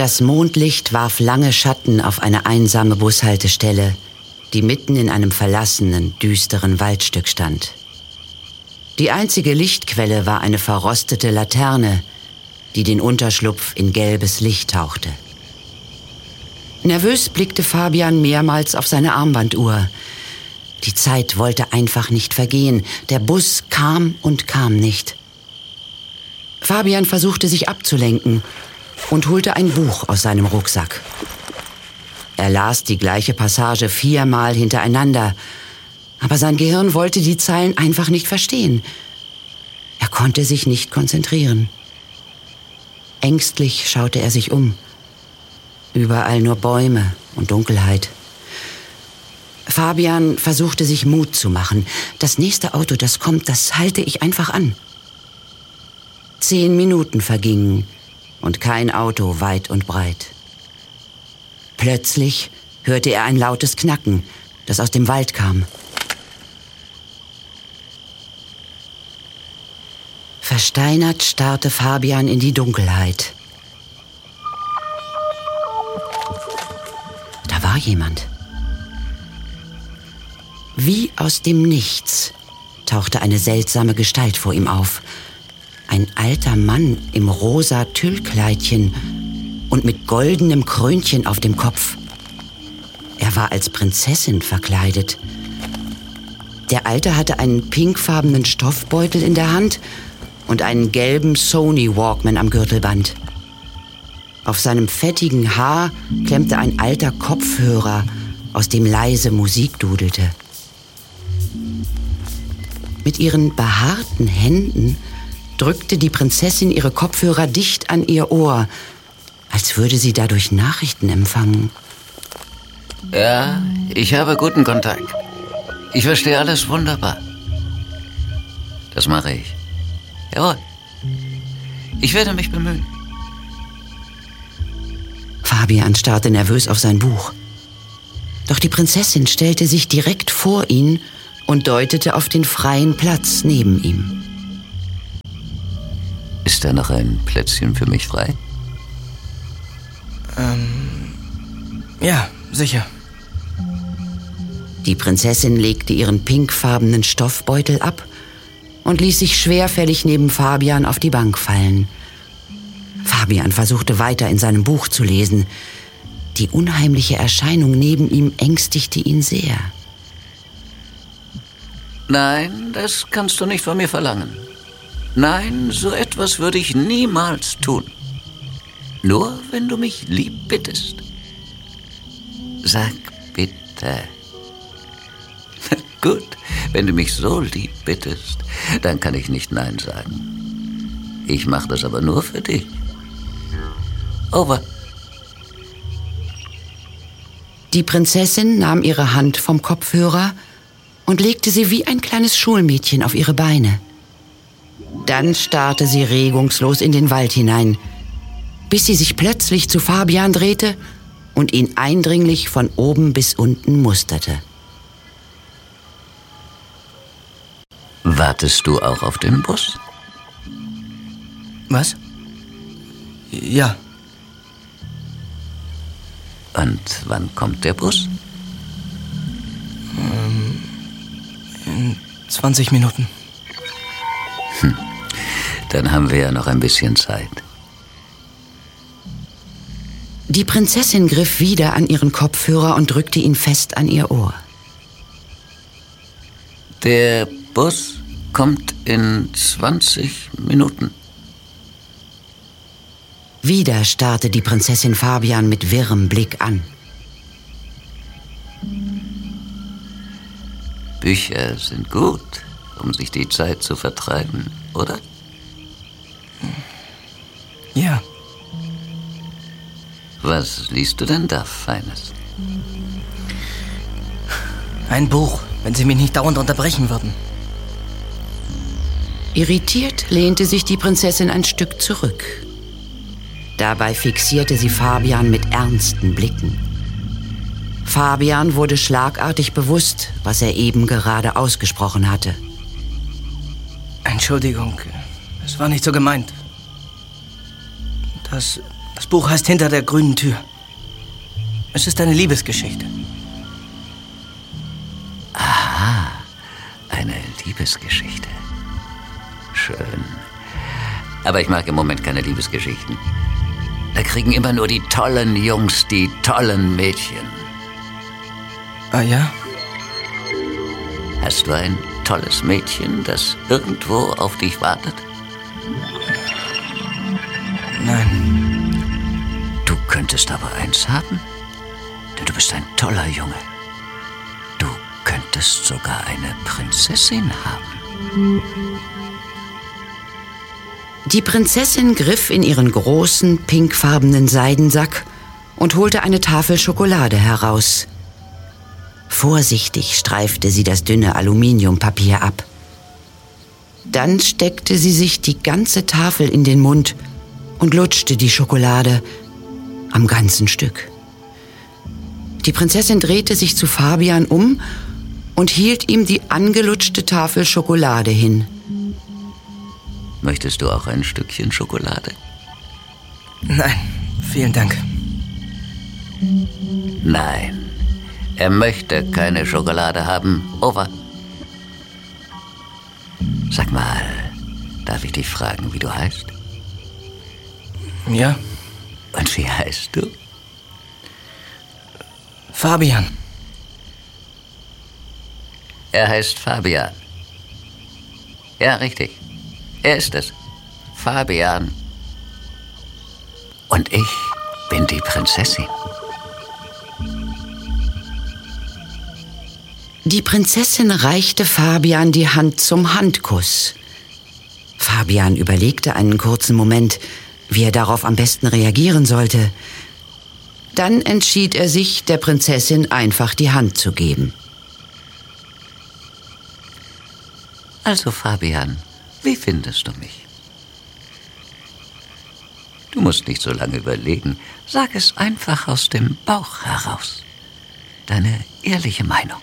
Das Mondlicht warf lange Schatten auf eine einsame Bushaltestelle, die mitten in einem verlassenen, düsteren Waldstück stand. Die einzige Lichtquelle war eine verrostete Laterne, die den Unterschlupf in gelbes Licht tauchte. Nervös blickte Fabian mehrmals auf seine Armbanduhr. Die Zeit wollte einfach nicht vergehen. Der Bus kam und kam nicht. Fabian versuchte sich abzulenken und holte ein Buch aus seinem Rucksack. Er las die gleiche Passage 4-mal hintereinander, aber sein Gehirn wollte die Zeilen einfach nicht verstehen. Er konnte sich nicht konzentrieren. Ängstlich schaute er sich um. Überall nur Bäume und Dunkelheit. Fabian versuchte sich Mut zu machen. Das nächste Auto, das kommt, das halte ich einfach an. 10 Minuten vergingen und kein Auto weit und breit. Plötzlich hörte er ein lautes Knacken, das aus dem Wald kam. Versteinert starrte Fabian in die Dunkelheit. Da war jemand. Wie aus dem Nichts tauchte eine seltsame Gestalt vor ihm auf. Ein alter Mann im rosa Tüllkleidchen und mit goldenem Krönchen auf dem Kopf. Er war als Prinzessin verkleidet. Der Alte hatte einen pinkfarbenen Stoffbeutel in der Hand und einen gelben Sony Walkman am Gürtelband. Auf seinem fettigen Haar klemmte ein alter Kopfhörer, aus dem leise Musik dudelte. Mit ihren behaarten Händen drückte die Prinzessin ihre Kopfhörer dicht an ihr Ohr, als würde sie dadurch Nachrichten empfangen. Ja, ich habe guten Kontakt. Ich verstehe alles wunderbar. Das mache ich. Jawohl. Ich werde mich bemühen. Fabian starrte nervös auf sein Buch. Doch die Prinzessin stellte sich direkt vor ihn und deutete auf den freien Platz neben ihm. Ist da noch ein Plätzchen für mich frei? Ja, sicher. Die Prinzessin legte ihren pinkfarbenen Stoffbeutel ab und ließ sich schwerfällig neben Fabian auf die Bank fallen. Fabian versuchte weiter in seinem Buch zu lesen. Die unheimliche Erscheinung neben ihm ängstigte ihn sehr. Nein, das kannst du nicht von mir verlangen. Nein, so etwas würde ich niemals tun. Nur wenn du mich lieb bittest. Sag bitte. Gut, wenn du mich so lieb bittest, dann kann ich nicht Nein sagen. Ich mache das aber nur für dich. Over. Die Prinzessin nahm ihre Hand vom Kopfhörer und legte sie wie ein kleines Schulmädchen auf ihre Beine. Dann starrte sie regungslos in den Wald hinein, bis sie sich plötzlich zu Fabian drehte und ihn eindringlich von oben bis unten musterte. Wartest du auch auf den Bus? Was? Ja. Und wann kommt der Bus? In 20 Minuten. Dann haben wir ja noch ein bisschen Zeit. Die Prinzessin griff wieder an ihren Kopfhörer und drückte ihn fest an ihr Ohr. Der Bus kommt in 20 Minuten. Wieder starrte die Prinzessin Fabian mit wirrem Blick an. Bücher sind gut, um sich die Zeit zu vertreiben, oder? Ja. Was liest du denn da Feines? Ein Buch, wenn Sie mich nicht dauernd unterbrechen würden. Irritiert lehnte sich die Prinzessin ein Stück zurück. Dabei fixierte sie Fabian mit ernsten Blicken. Fabian wurde schlagartig bewusst, was er eben gerade ausgesprochen hatte. Entschuldigung, es war nicht so gemeint. Das Das Buch heißt Hinter der grünen Tür. Es ist eine Liebesgeschichte. Aha, eine Liebesgeschichte. Schön. Aber ich mag im Moment keine Liebesgeschichten. Da kriegen immer nur die tollen Jungs die tollen Mädchen. Ah ja? Hast du ein tolles Mädchen, das irgendwo auf dich wartet? Nein. Du könntest aber eins haben, denn du bist ein toller Junge. Du könntest sogar eine Prinzessin haben. Die Prinzessin griff in ihren großen, pinkfarbenen Seidensack und holte eine Tafel Schokolade heraus. Vorsichtig streifte sie das dünne Aluminiumpapier ab. Dann steckte sie sich die ganze Tafel in den Mund und lutschte die Schokolade am ganzen Stück. Die Prinzessin drehte sich zu Fabian um und hielt ihm die angelutschte Tafel Schokolade hin. Möchtest du auch ein Stückchen Schokolade? Nein, vielen Dank. Nein, er möchte keine Schokolade haben. Over. Sag mal, darf ich dich fragen, wie du heißt? Ja? Und wie heißt du? Fabian. Er heißt Fabian. Ja, richtig. Er ist es. Fabian. Und ich bin die Prinzessin. Die Prinzessin reichte Fabian die Hand zum Handkuss. Fabian überlegte einen kurzen Moment, wie er darauf am besten reagieren sollte. Dann entschied er sich, der Prinzessin einfach die Hand zu geben. Also Fabian, wie findest du mich? Du musst nicht so lange überlegen. Sag es einfach aus dem Bauch heraus. Deine ehrliche Meinung.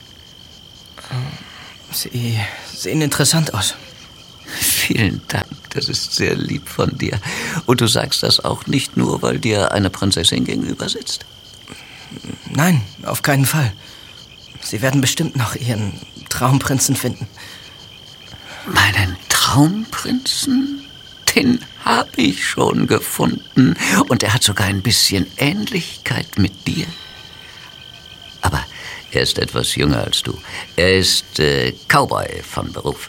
Sie sehen interessant aus. Vielen Dank, das ist sehr lieb von dir. Und du sagst das auch nicht nur, weil dir eine Prinzessin gegenüber sitzt? Nein, auf keinen Fall. Sie werden bestimmt noch Ihren Traumprinzen finden. Meinen Traumprinzen? Den habe ich schon gefunden. Und er hat sogar ein bisschen Ähnlichkeit mit dir. Aber er ist etwas jünger als du. Er ist Cowboy von Beruf.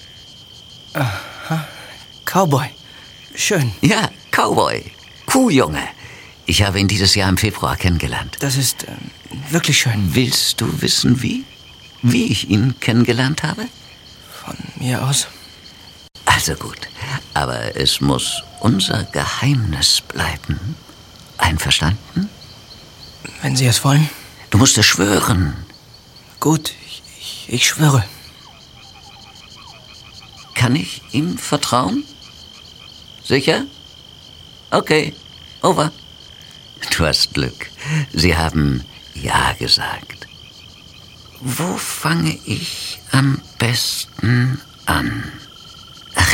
Aha, Cowboy. Schön. Ja, Cowboy. Kuhjunge. Ich habe ihn dieses Jahr im Februar kennengelernt. Das ist wirklich schön. Willst du wissen, wie? Wie ich ihn kennengelernt habe? Von mir aus? Also gut, aber es muss unser Geheimnis bleiben. Einverstanden? Wenn Sie es wollen. Du musst es schwören. Gut, ich schwöre. Kann ich ihm vertrauen? Sicher? Okay, over. Du hast Glück. Sie haben Ja gesagt. Wo fange ich am besten an? Ach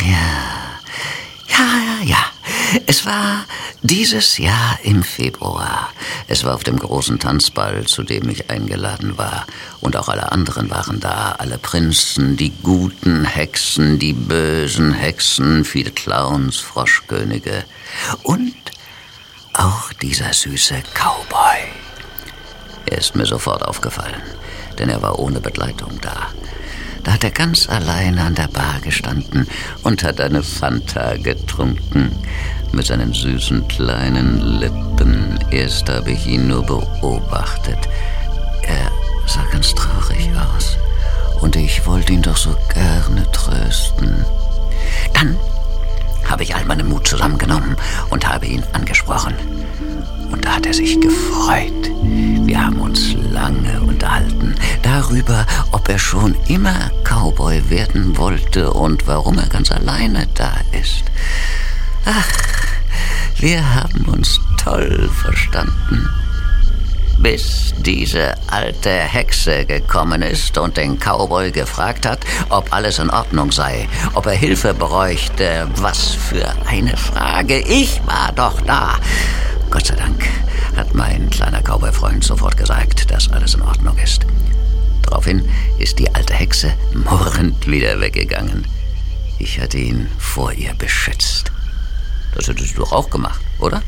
ja. Es war dieses Jahr im Februar. Es war auf dem großen Tanzball, zu dem ich eingeladen war. Und auch alle anderen waren da. Alle Prinzen, die guten Hexen, die bösen Hexen, viele Clowns, Froschkönige. Und auch dieser süße Cowboy. Er ist mir sofort aufgefallen, denn er war ohne Begleitung da. Da hat er ganz allein an der Bar gestanden und hat eine Fanta getrunken. Mit seinen süßen kleinen Lippen. Erst habe ich ihn nur beobachtet. Er sah ganz traurig aus. Und ich wollte ihn doch so gerne trösten. Dann habe ich all meinen Mut zusammengenommen und habe ihn angesprochen. Und da hat er sich gefreut. Wir haben uns lange unterhalten darüber, ob er schon immer Cowboy werden wollte und warum er ganz alleine da ist. Ach, wir haben uns toll verstanden. Bis diese alte Hexe gekommen ist und den Cowboy gefragt hat, ob alles in Ordnung sei, ob er Hilfe bräuchte. Was für eine Frage. Ich war doch da. Gott sei Dank hat mein kleiner Cowboy-Freund sofort gesagt, dass alles in Ordnung ist. Daraufhin ist die alte Hexe murrend wieder weggegangen. Ich hatte ihn vor ihr beschützt. Das hättest du doch auch gemacht, oder?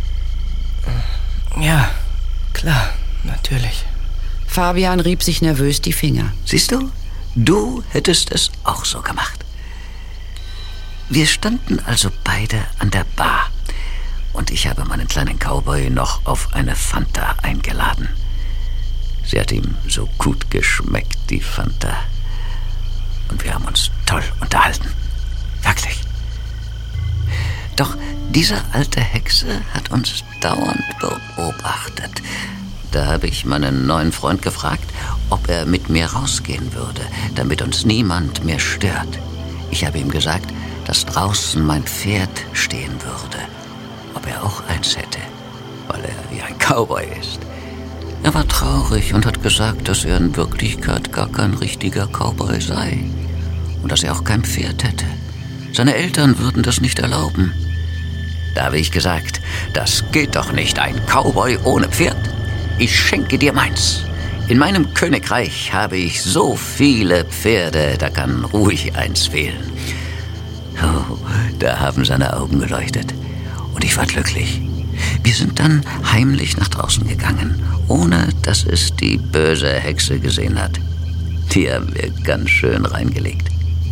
Ja, klar, natürlich. Fabian rieb sich nervös die Finger. Siehst du, du hättest es auch so gemacht. Wir standen also beide an der Bar und ich habe meinen kleinen Cowboy noch auf eine Fanta eingeladen. Sie hat ihm so gut geschmeckt, die Fanta. Und wir haben uns toll unterhalten. Wirklich. Doch diese alte Hexe hat uns dauernd beobachtet. Da habe ich meinen neuen Freund gefragt, ob er mit mir rausgehen würde, damit uns niemand mehr stört. Ich habe ihm gesagt, dass draußen mein Pferd stehen würde. Ob er auch eins hätte, weil er wie ein Cowboy ist. Er war traurig und hat gesagt, dass er in Wirklichkeit gar kein richtiger Cowboy sei. Und dass er auch kein Pferd hätte. Seine Eltern würden das nicht erlauben. Da habe ich gesagt, das geht doch nicht, ein Cowboy ohne Pferd. Ich schenke dir meins. In meinem Königreich habe ich so viele Pferde, da kann ruhig eins fehlen. Oh, da haben seine Augen geleuchtet. Und ich war glücklich. Wir sind dann heimlich nach draußen gegangen, ohne dass es die böse Hexe gesehen hat. Die haben wir ganz schön reingelegt.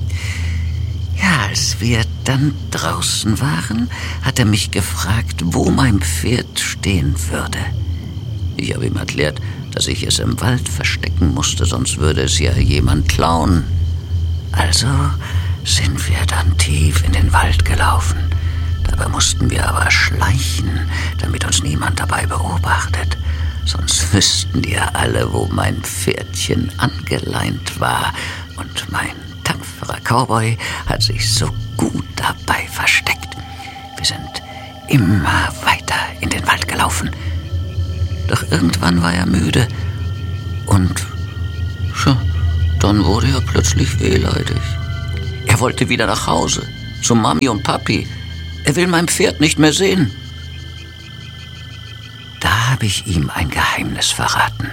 Ja, als wir dann draußen waren, hat er mich gefragt, wo mein Pferd stehen würde. Ich habe ihm erklärt, dass ich es im Wald verstecken musste, sonst würde es ja jemand klauen. Also sind wir dann tief in den Wald gelaufen. Dabei mussten wir aber schleichen, damit uns niemand dabei beobachtet. Sonst wüssten die ja alle, wo mein Pferdchen angeleint war. Und mein tapferer Cowboy hat sich so gut dabei versteckt. Wir sind immer weiter in den Wald gelaufen. Doch irgendwann war er müde. Und dann wurde er plötzlich wehleidig. Er wollte wieder nach Hause, zu Mami und Papi. Er will mein Pferd nicht mehr sehen. Da habe ich ihm ein Geheimnis verraten.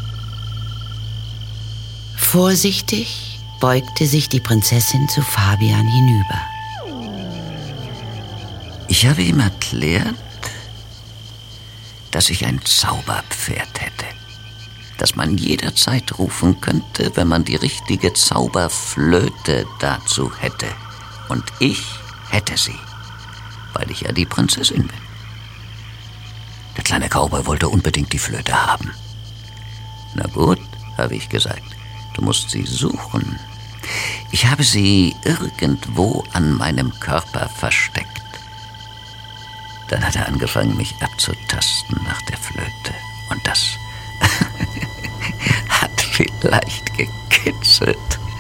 Vorsichtig beugte sich die Prinzessin zu Fabian hinüber. Ich habe ihm erklärt, dass ich ein Zauberpferd hätte, das man jederzeit rufen könnte, wenn man die richtige Zauberflöte dazu hätte. Und ich hätte sie, weil ich ja die Prinzessin bin. Der kleine Cowboy wollte unbedingt die Flöte haben. Na gut, habe ich gesagt, du musst sie suchen. Ich habe sie irgendwo an meinem Körper versteckt. Dann hat er angefangen, mich abzutasten nach der Flöte. Und das hat vielleicht gekitzelt.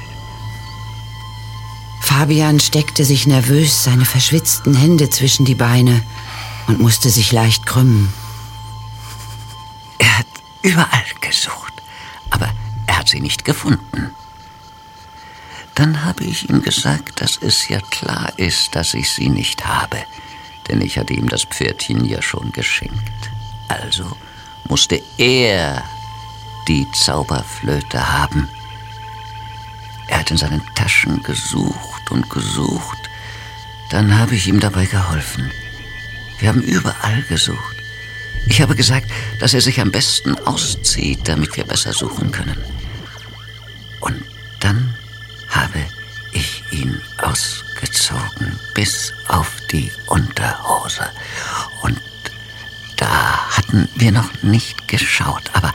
Fabian steckte sich nervös seine verschwitzten Hände zwischen die Beine und musste sich leicht krümmen. Er hat überall gesucht, aber er hat sie nicht gefunden. Dann habe ich ihm gesagt, dass es ja klar ist, dass ich sie nicht habe, denn ich hatte ihm das Pferdchen ja schon geschenkt. Also musste er die Zauberflöte haben. Er hat in seinen Taschen gesucht und gesucht. Dann habe ich ihm dabei geholfen. Wir haben überall gesucht. Ich habe gesagt, dass er sich am besten auszieht, damit wir besser suchen können. Und dann habe ich ihn ausgezogen bis auf die Unterhose. Und da hatten wir noch nicht geschaut. Aber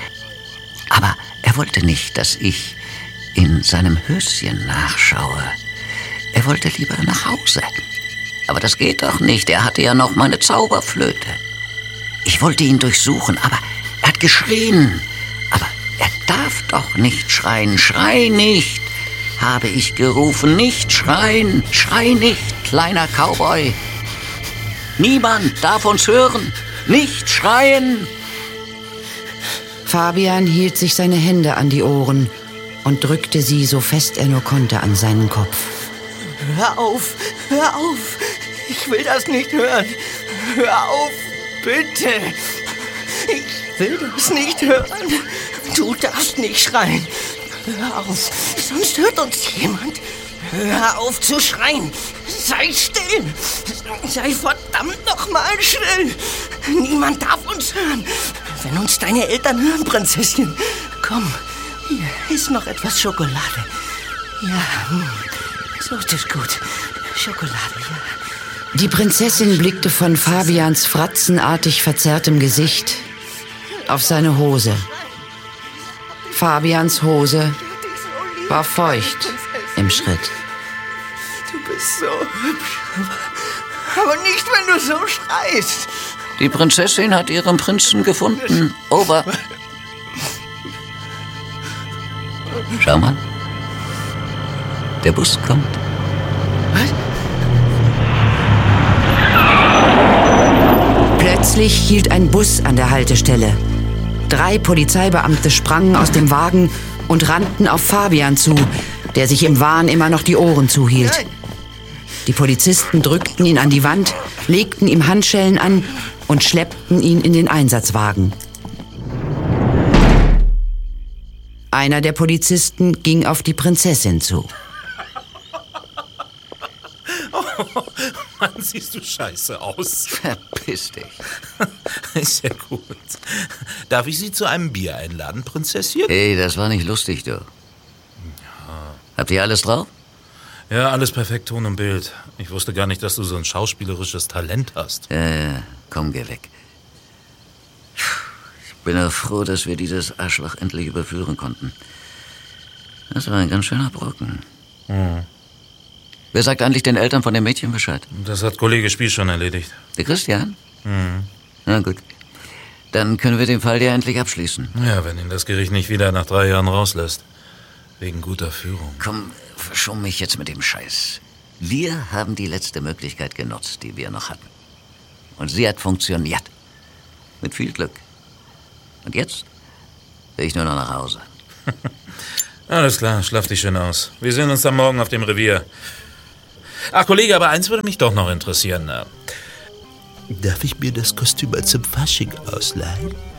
er wollte nicht, dass ich in seinem Höschen nachschaue. Er wollte lieber nach Hause. Aber das geht doch nicht. Er hatte ja noch meine Zauberflöte. Ich wollte ihn durchsuchen, aber er hat geschrien. Aber er darf doch nicht schreien. Schrei nicht, habe ich gerufen. Nicht schreien. Schrei nicht, kleiner Cowboy. Niemand darf uns hören. Nicht schreien. Fabian hielt sich seine Hände an die Ohren und drückte sie, so fest er nur konnte, an seinen Kopf. Hör auf, hör auf. Ich will das nicht hören. Hör auf, bitte. Ich will das nicht hören. Du darfst nicht schreien. Hör auf, sonst hört uns jemand. Hör auf zu schreien. Sei still. Sei verdammt nochmal still. Niemand darf uns hören. Wenn uns deine Eltern hören, Prinzesschen. Komm, hier ist noch etwas Schokolade. Ja, so ist gut. Schokolade, ja. Die Prinzessin blickte von Fabians fratzenartig verzerrtem Gesicht auf seine Hose. Fabians Hose war feucht im Schritt. Du bist so hübsch, aber nicht, wenn du so schreist. Die Prinzessin hat ihren Prinzen gefunden. Over. Schau mal. Der Bus kommt. Was? Plötzlich hielt ein Bus an der Haltestelle. 3 Polizeibeamte sprangen aus dem Wagen und rannten auf Fabian zu, der sich im Wahn immer noch die Ohren zuhielt. Die Polizisten drückten ihn an die Wand, legten ihm Handschellen an und schleppten ihn in den Einsatzwagen. Einer der Polizisten ging auf die Prinzessin zu. Oh, Mann, siehst du scheiße aus. Verpiss dich. Ist ja gut. Darf ich Sie zu einem Bier einladen, Prinzesschen? Ey, das war nicht lustig, du. Ja. Habt ihr alles drauf? Ja, alles perfekt, Ton und Bild. Ich wusste gar nicht, dass du so ein schauspielerisches Talent hast. Ja, komm, geh weg. Ich bin ja froh, dass wir dieses Arschloch endlich überführen konnten. Das war ein ganz schöner Brocken. Mhm. Wer sagt eigentlich den Eltern von dem Mädchen Bescheid? Das hat Kollege Spiel schon erledigt. Der Christian? Mhm. Na gut. Dann können wir den Fall ja endlich abschließen. Ja, wenn ihn das Gericht nicht wieder nach 3 Jahren rauslässt. Wegen guter Führung. Komm, verschon mich jetzt mit dem Scheiß. Wir haben die letzte Möglichkeit genutzt, die wir noch hatten. Und sie hat funktioniert. Mit viel Glück. Und jetzt will ich nur noch nach Hause. Alles klar, schlaf dich schön aus. Wir sehen uns dann morgen auf dem Revier. Ach, Kollege, aber eins würde mich doch noch interessieren. Darf ich mir das Kostüm zum Fasching ausleihen?